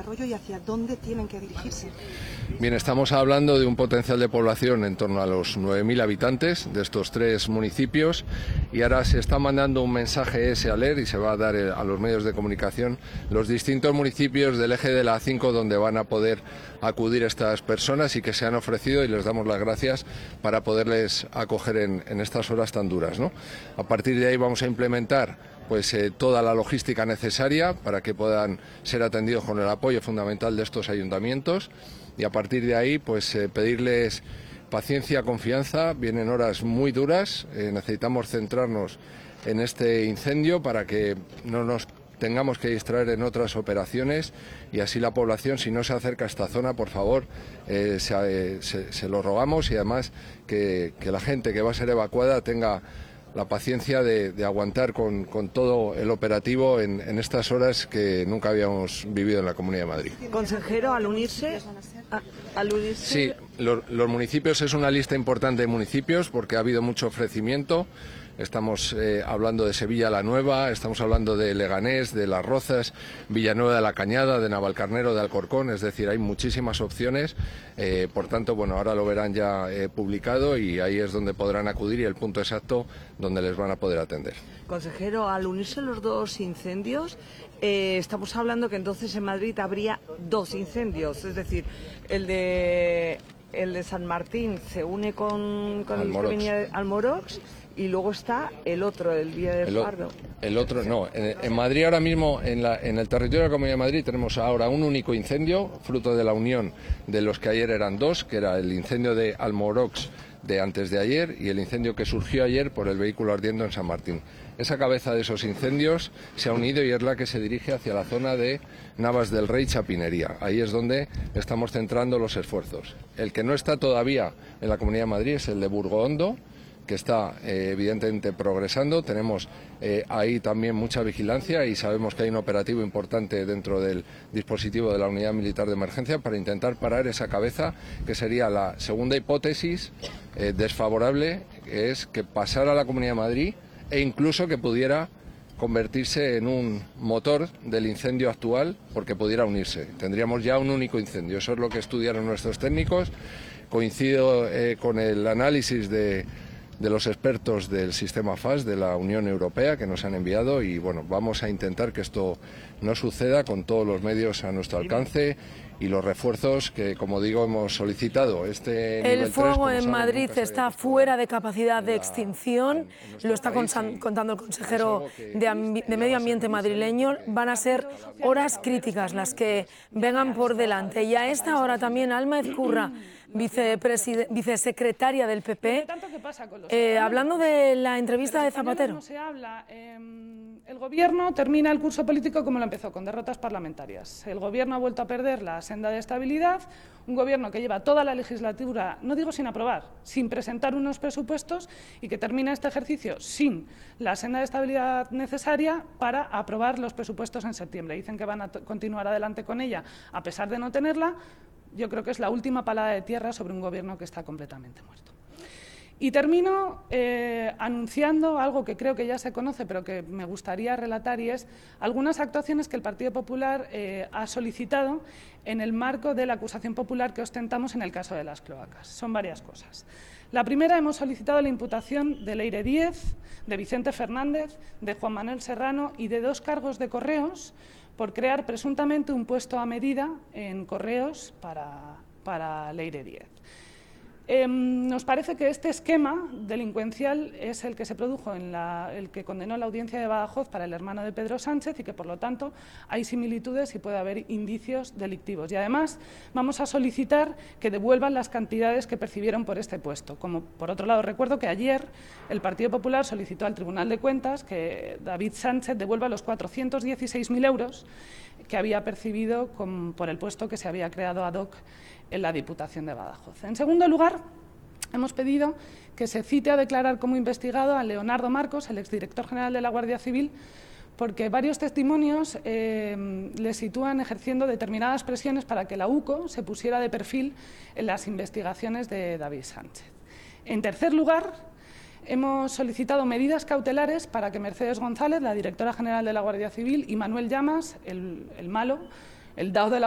desarrollo y hacia dónde tienen que dirigirse. Bien, estamos hablando de un potencial de población en torno a los 9.000 habitantes de estos 3 municipios y ahora se está mandando un mensaje SALER y se va a dar a los medios de comunicación los distintos municipios del eje de la A5 donde van a poder acudir estas personas y que se han ofrecido, y les damos las gracias para poderles acoger en estas horas tan duras, ¿no? A partir de ahí vamos a implementar toda la logística necesaria para que puedan ser atendidos con el apoyo fundamental de estos ayuntamientos, y a partir de ahí pedirles paciencia, confianza. Vienen horas muy duras, necesitamos centrarnos en este incendio para que no nos tengamos que distraer en otras operaciones, y así la población, si no se acerca a esta zona, por favor, se lo rogamos, y además que la gente que va a ser evacuada tenga la paciencia de aguantar con todo el operativo en estas horas que nunca habíamos vivido en la Comunidad de Madrid. Consejero, al unirse... Sí, los municipios, es una lista importante de municipios porque ha habido mucho ofrecimiento. Estamos hablando de Sevilla la Nueva, estamos hablando de Leganés, de Las Rozas, Villanueva de la Cañada, de Navalcarnero, de Alcorcón, es decir, hay muchísimas opciones. Por tanto, bueno, ahora lo verán ya publicado y ahí es donde podrán acudir y el punto exacto donde les van a poder atender. Consejero, al unirse los 2 incendios, estamos hablando que entonces en Madrid habría 2 incendios, es decir, el de San Martín se une con el que venía de Almorox, y luego está el otro, el Villa del Pardo. El otro no. En Madrid ahora mismo, en el territorio de la Comunidad de Madrid, tenemos ahora un único incendio, fruto de la unión de los que ayer eran 2, que era el incendio de Almorox de antes de ayer y el incendio que surgió ayer por el vehículo ardiendo en San Martín. Esa cabeza de esos incendios se ha unido y es la que se dirige hacia la zona de Navas del Rey, Chapinería. Ahí es donde estamos centrando los esfuerzos. El que no está todavía en la Comunidad de Madrid es el de Burgohondo, que está evidentemente progresando. Tenemos ahí también mucha vigilancia y sabemos que hay un operativo importante dentro del dispositivo de la Unidad Militar de Emergencia para intentar parar esa cabeza, que sería la segunda hipótesis desfavorable, que es que pasara a la Comunidad de Madrid e incluso que pudiera convertirse en un motor del incendio actual porque pudiera unirse. Tendríamos ya un único incendio. Eso es lo que estudiaron nuestros técnicos. Coincido con el análisis de los expertos del sistema FAS de la Unión Europea que nos han enviado, y bueno, vamos a intentar que esto no suceda con todos los medios a nuestro alcance y los refuerzos que, como digo, hemos solicitado. El fuego en Madrid está fuera de capacidad de extinción, lo está contando el consejero de Medio Ambiente madrileño. Van a ser horas críticas las que vengan por delante. Y a esta hora también Alma Ezcurra, vicesecretaria del PP, hablando de la entrevista de Zapatero. El Gobierno termina el curso político como lo empezó, con derrotas parlamentarias. El Gobierno ha vuelto a perder la senda de estabilidad, un Gobierno que lleva toda la legislatura, no digo sin aprobar, sin presentar unos presupuestos, y que termina este ejercicio sin la senda de estabilidad necesaria para aprobar los presupuestos en septiembre. Dicen que van a continuar adelante con ella a pesar de no tenerla. Yo creo que es la última palada de tierra sobre un Gobierno que está completamente muerto. Y termino anunciando algo que creo que ya se conoce, pero que me gustaría relatar, y es algunas actuaciones que el Partido Popular ha solicitado en el marco de la acusación popular que ostentamos en el caso de las cloacas. Son varias cosas. La primera, hemos solicitado la imputación de Leire Díez, de Vicente Fernández, de Juan Manuel Serrano y de 2 cargos de Correos por crear presuntamente un puesto a medida en Correos para Leire Díez. Nos parece que este esquema delincuencial es el que se produjo el que condenó la audiencia de Badajoz para el hermano de Pedro Sánchez, y que por lo tanto hay similitudes y puede haber indicios delictivos. Y además vamos a solicitar que devuelvan las cantidades que percibieron por este puesto. Como por otro lado, recuerdo que ayer el Partido Popular solicitó al Tribunal de Cuentas que David Sánchez devuelva los 416.000 euros que había percibido por el puesto que se había creado ad hoc en la Diputación de Badajoz. En segundo lugar, hemos pedido que se cite a declarar como investigado a Leonardo Marcos, el exdirector general de la Guardia Civil, porque varios testimonios le sitúan ejerciendo determinadas presiones para que la UCO se pusiera de perfil en las investigaciones de David Sánchez. En tercer lugar, hemos solicitado medidas cautelares para que Mercedes González, la directora general de la Guardia Civil, y Manuel Llamas, el malo, el dao de la